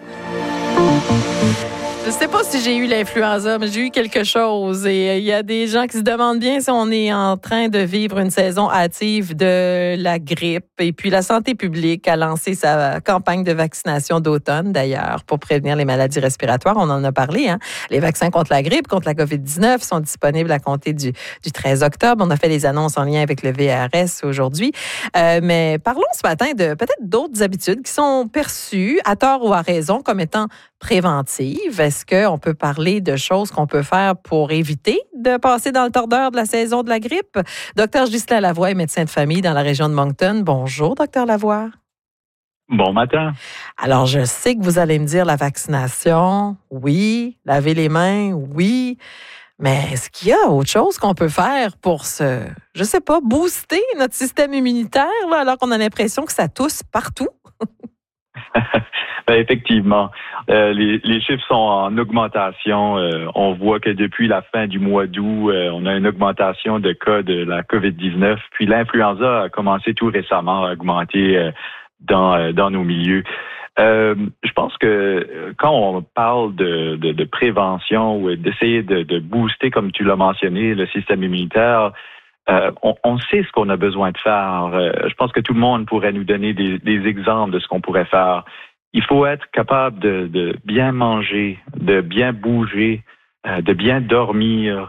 Je ne sais pas si j'ai eu l'influenza, mais j'ai eu quelque chose. Et il y a des gens qui se demandent bien si on est en train de vivre une saison hâtive de la grippe. Et puis, la santé publique a lancé sa campagne de vaccination d'automne, d'ailleurs, pour prévenir les maladies respiratoires. On en a parlé, hein. Les vaccins contre la grippe, contre la COVID-19 sont disponibles à compter du 13 octobre. On a fait les annonces en lien avec le VRS aujourd'hui. Mais parlons ce matin de peut-être d'autres habitudes qui sont perçues, à tort ou à raison, comme étant préventives. Est-ce qu'on peut parler de choses qu'on peut faire pour éviter de passer dans le tordeur de la saison de la grippe? Docteur Ghislain Lavoie est médecin de famille dans la région de Moncton. Bonjour, docteur Lavoie. Bon matin. Alors, je sais que vous allez me dire la vaccination, oui. Laver les mains, oui. Mais est-ce qu'il y a autre chose qu'on peut faire pour booster notre système immunitaire, là, alors qu'on a l'impression que ça tousse partout? Effectivement, les chiffres sont en augmentation. On voit que depuis la fin du mois d'août, on a une augmentation de cas de la COVID-19. Puis l'influenza a commencé tout récemment à augmenter dans nos milieux. Je pense que quand on parle de prévention ou d'essayer de booster, comme tu l'as mentionné, le système immunitaire, on sait ce qu'on a besoin de faire. Je pense que tout le monde pourrait nous donner des exemples de ce qu'on pourrait faire. Il faut être capable de bien manger, de bien bouger, de bien dormir,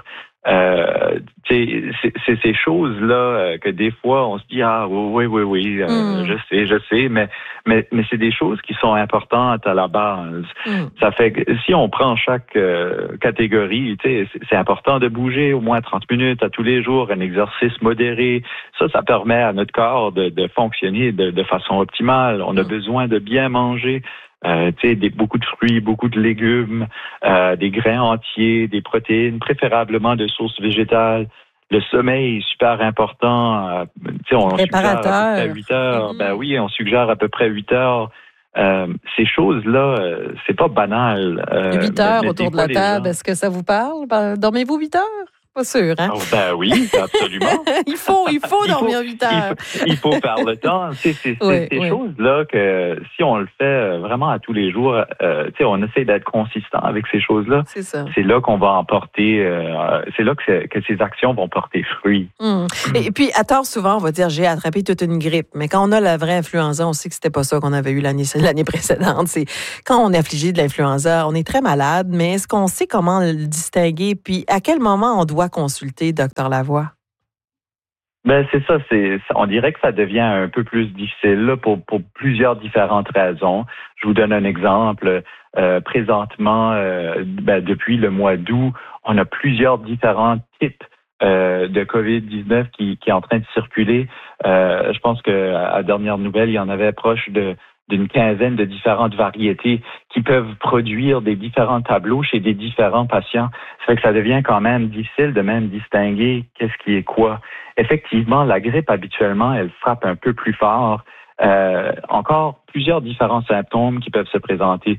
C'est ces choses-là que des fois on se dit oui, je sais, mais c'est des choses qui sont importantes à la base. Ça fait que si on prend chaque catégorie, c'est important de bouger au moins 30 minutes à tous les jours, un exercice modéré. Ça permet à notre corps de fonctionner de façon optimale. On a besoin de bien manger. Beaucoup de fruits, beaucoup de légumes, des grains entiers, des protéines, préférablement de sources végétales. Le sommeil est super important. On suggère à peu près 8 heures. Oui, on suggère à peu près 8 heures. Ces choses-là, c'est pas banal. 8 heures autour de la table, est-ce que ça vous parle? Dormez-vous 8 heures? Pas sûr, hein? Oui, absolument. il faut dormir 8 heures. Il faut faire le temps. C'est ces choses-là que si on le fait vraiment à tous les jours, on essaie d'être consistant avec ces choses-là. C'est ça. C'est là qu'on va emporter, c'est là que ces actions vont porter fruit. Et puis, à tort, souvent, on va dire, j'ai attrapé toute une grippe. Mais quand on a la vraie influenza, on sait que c'était pas ça qu'on avait eu l'année précédente. C'est quand on est affligé de l'influenza, on est très malade, mais est-ce qu'on sait comment le distinguer? Puis, à quel moment on doit consulter, Dr. Lavoie? C'est ça. On dirait que ça devient un peu plus difficile là, pour plusieurs différentes raisons. Je vous donne un exemple. Présentement, depuis le mois d'août, on a plusieurs différents types de COVID-19 qui est en train de circuler. Je pense qu'à dernière nouvelle, il y en avait proche d'une quinzaine de différentes variétés qui peuvent produire des différents tableaux chez des différents patients. Ça fait que ça devient quand même difficile de même distinguer qu'est-ce qui est quoi. Effectivement, la grippe, habituellement, elle frappe un peu plus fort. Encore plusieurs différents symptômes qui peuvent se présenter.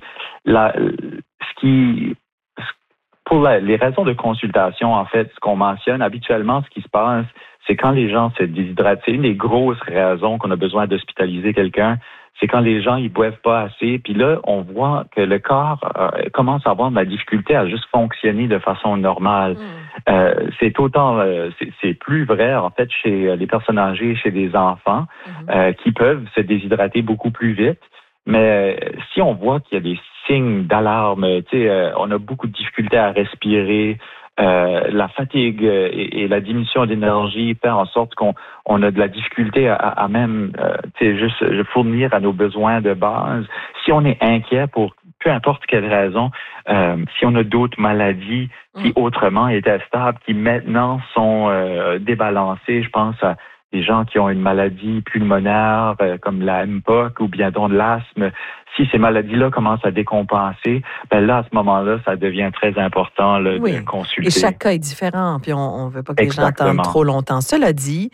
Pour les raisons de consultation, en fait, ce qu'on mentionne habituellement, ce qui se passe, c'est quand les gens se déshydratent. C'est une des grosses raisons qu'on a besoin d'hospitaliser quelqu'un. C'est quand les gens ils boivent pas assez, puis là on voit que le corps commence à avoir de la difficulté à juste fonctionner de façon normale. C'est plus vrai en fait chez les personnes âgées, chez des enfants qui peuvent se déshydrater beaucoup plus vite. Mais si on voit qu'il y a des signes d'alarme, on a beaucoup de difficultés à respirer. La fatigue et la diminution d'énergie fait en sorte qu'on a de la difficulté à même juste fournir à nos besoins de base. Si on est inquiet pour peu importe quelle raison, si on a d'autres maladies qui autrement étaient stables, qui maintenant sont débalancées, je pense à des gens qui ont une maladie pulmonaire comme la MPOC ou bien donc de l'asthme, si ces maladies-là commencent à décompenser, là, à ce moment-là, ça devient très important de consulter. Et chaque cas est différent, puis on ne veut pas que les gens attendent trop longtemps. Cela dit,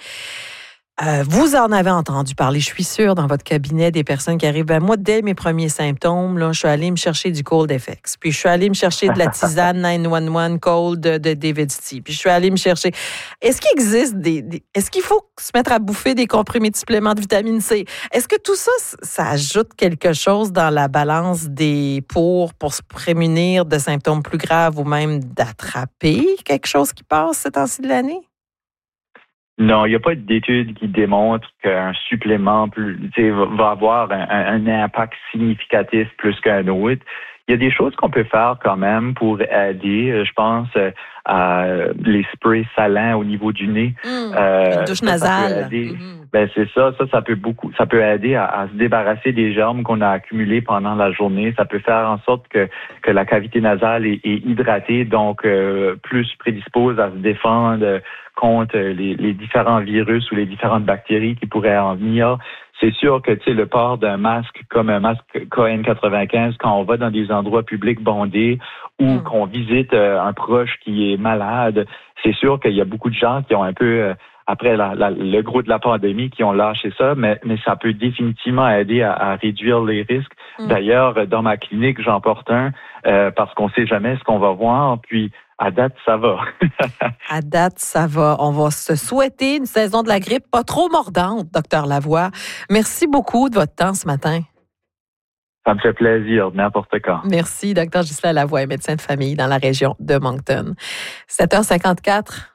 vous en avez entendu parler, je suis sûre, dans votre cabinet, des personnes qui arrivent. Moi, dès mes premiers symptômes, là, je suis allée me chercher du Cold FX. Puis je suis allée me chercher de la tisane 911 Cold de David Stee. Puis je suis allée me chercher. Est-ce qu'il existe est-ce qu'il faut se mettre à bouffer des comprimés de suppléments de vitamine C? Est-ce que tout ça, ça ajoute quelque chose dans la balance pour se prémunir de symptômes plus graves ou même d'attraper quelque chose qui passe ce temps-ci de l'année? Non, il n'y a pas d'études qui démontrent qu'un supplément va avoir un impact significatif plus qu'un autre. Il y a des choses qu'on peut faire quand même pour aider. Je pense à les sprays salins au niveau du nez. Une douche nasale. C'est ça. Ça peut aider à se débarrasser des germes qu'on a accumulés pendant la journée. Ça peut faire en sorte que la cavité nasale est hydratée, donc plus prédispose à se défendre contre les différents virus ou les différentes bactéries qui pourraient en venir. C'est sûr que le port d'un masque comme un masque KN95 quand on va dans des endroits publics bondés ou qu'on visite un proche qui est malade, c'est sûr qu'il y a beaucoup de gens qui ont un peu après le gros de la pandémie qui ont lâché ça, mais ça peut définitivement aider à réduire les risques. D'ailleurs, dans ma clinique, j'en porte un parce qu'on ne sait jamais ce qu'on va voir, puis à date, ça va. À date, ça va. On va se souhaiter une saison de la grippe pas trop mordante, Dr. Lavoie. Merci beaucoup de votre temps ce matin. Ça me fait plaisir, n'importe quand. Merci, Dr. Ghislain Lavoie, médecin de famille dans la région de Moncton. 7h54.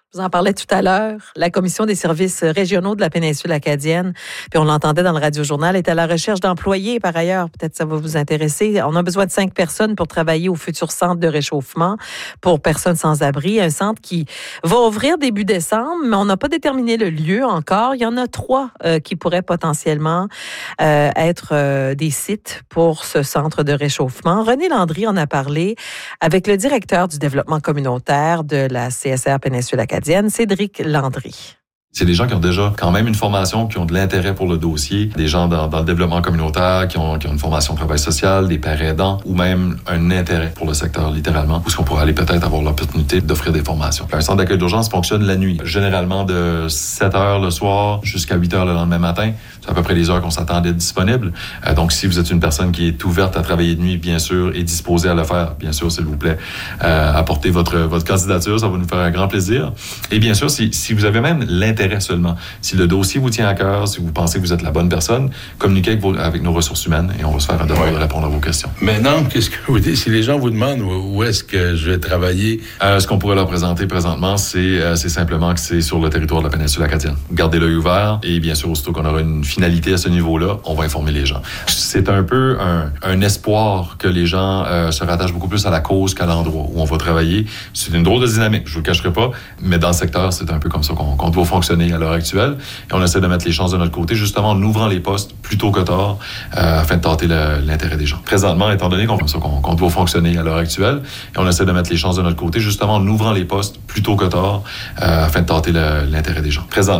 Vous en parlais tout à l'heure. La Commission des services régionaux de la péninsule acadienne, puis on l'entendait dans le Radio-Journal, est à la recherche d'employés par ailleurs. Peut-être ça va vous intéresser. On a besoin de 5 personnes pour travailler au futur centre de réchauffement pour personnes sans abri. Un centre qui va ouvrir début décembre, mais on n'a pas déterminé le lieu encore. Il y en a 3 qui pourraient potentiellement être des sites pour ce centre de réchauffement. René Landry en a parlé avec le directeur du développement communautaire de la CSR Péninsule acadienne, Cédric Landry. C'est des gens qui ont déjà quand même une formation, qui ont de l'intérêt pour le dossier, des gens dans le développement communautaire, qui ont une formation de travail social, des pères aidants, ou même un intérêt pour le secteur, littéralement, où est-ce qu'on pourrait aller peut-être avoir l'opportunité d'offrir des formations. Un centre d'accueil d'urgence fonctionne la nuit, généralement de 7 heures le soir jusqu'à 8 heures le lendemain matin. C'est à peu près les heures qu'on s'attendait disponibles. Donc, si vous êtes une personne qui est ouverte à travailler de nuit, bien sûr, et disposée à le faire, bien sûr, s'il vous plaît, apportez votre candidature, ça va nous faire un grand plaisir. Et bien sûr, si vous avez même l'intérêt seulement, si le dossier vous tient à cœur, si vous pensez que vous êtes la bonne personne, communiquez avec nos ressources humaines et on va se faire un devoir de répondre à vos questions. Maintenant, qu'est-ce que vous dites? Si les gens vous demandent où est-ce que je vais travailler? Ce qu'on pourrait leur présenter présentement, c'est simplement que c'est sur le territoire de la péninsule acadienne. Gardez l'œil ouvert et bien sûr, aussitôt qu'on aura une finalité à ce niveau-là, on va informer les gens. C'est un peu un espoir que les gens se rattachent beaucoup plus à la cause qu'à l'endroit où on va travailler. C'est une drôle de dynamique, je vous le cacherai pas, mais dans le secteur, c'est un peu comme ça qu'on doit fonctionner à l'heure actuelle. Et on essaie de mettre les chances de notre côté, justement en ouvrant les postes plus tôt que tard, afin de tâter l'intérêt des gens. Présentement, étant donné qu'on doit fonctionner à l'heure actuelle, et on essaie de mettre les chances de notre côté, justement en ouvrant les postes plus tôt que tard, afin de tâter l'intérêt des gens. Présentement,